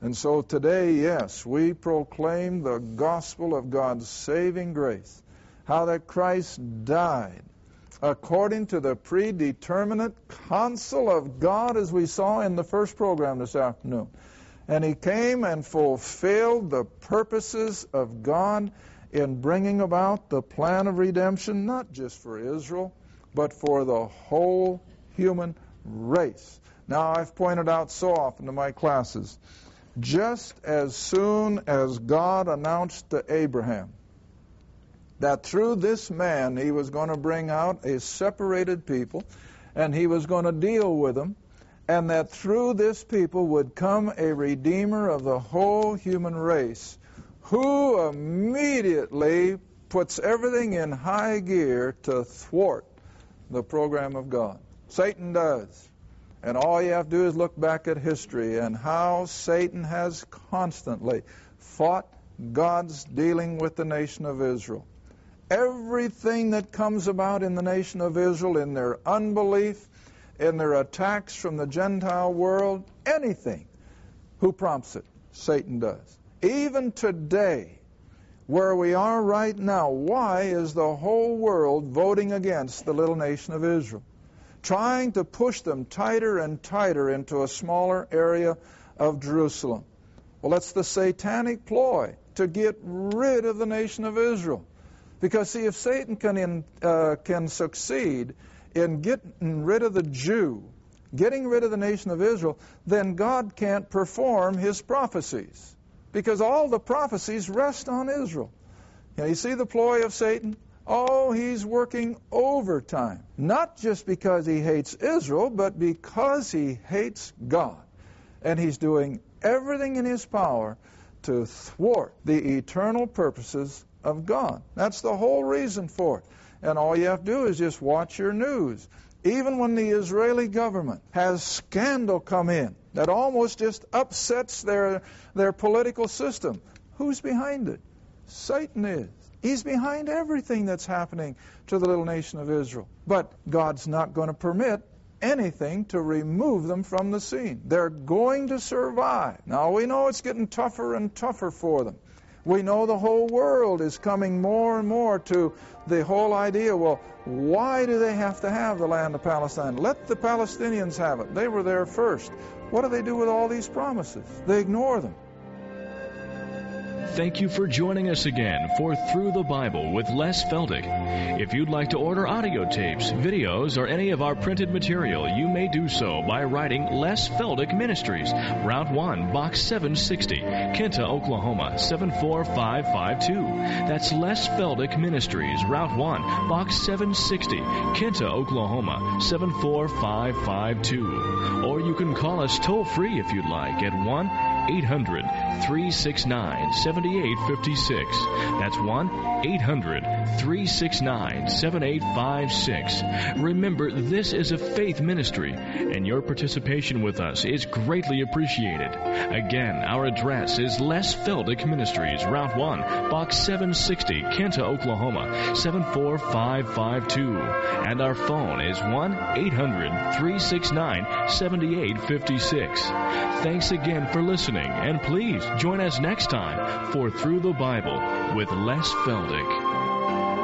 And so today, yes, we proclaim the gospel of God's saving grace, how that Christ died according to the predeterminate counsel of God, as we saw in the first program this afternoon. And he came and fulfilled the purposes of God in bringing about the plan of redemption, not just for Israel, but for the whole human race. Now, I've pointed out so often to my classes, just as soon as God announced to Abraham that through this man he was going to bring out a separated people, and he was going to deal with them, and that through this people would come a redeemer of the whole human race, who immediately puts everything in high gear to thwart the program of God. Satan does. And all you have to do is look back at history and how Satan has constantly fought God's dealing with the nation of Israel. Everything that comes about in the nation of Israel, in their unbelief, in their attacks from the Gentile world, anything, who prompts it? Satan does. Even today, where we are right now, why is the whole world voting against the little nation of Israel? Trying to push them tighter and tighter into a smaller area of Jerusalem. Well, that's the satanic ploy to get rid of the nation of Israel. Because, see, if Satan can succeed in getting rid of the Jew, getting rid of the nation of Israel, then God can't perform his prophecies. Because all the prophecies rest on Israel. Now, you see the ploy of Satan? Oh, he's working overtime. Not just because he hates Israel, but because he hates God. And he's doing everything in his power to thwart the eternal purposes of God. That's the whole reason for it. And all you have to do is just watch your news. Even when the Israeli government has scandal come in that almost just upsets their political system, who's behind it? Satan is. He's behind everything that's happening to the little nation of Israel. But God's not going to permit anything to remove them from the scene. They're going to survive. Now, we know it's getting tougher and tougher for them. We know the whole world is coming more and more to the whole idea, well, why do they have to have the land of Palestine? Let the Palestinians have it. They were there first. What do they do with all these promises? They ignore them. Thank you for joining us again for Through the Bible with Les Feldick. If you'd like to order audio tapes, videos, or any of our printed material, you may do so by writing Les Feldick Ministries, Route 1, Box 760, Kinta, Oklahoma, 74552. That's Les Feldick Ministries, Route 1, Box 760, Kinta, Oklahoma, 74552. Or you can call us toll-free if you'd like at 1-800-369-7856. That's 1-800-369-7856. Remember, this is a faith ministry, and your participation with us is greatly appreciated. Again, our address is Les Feldick Ministries, Route 1, Box 760, Kinta, Oklahoma, 74552. And our phone is 1-800-369-7856. Thanks again for listening, and please join us next time for Through the Bible with Les Feldick.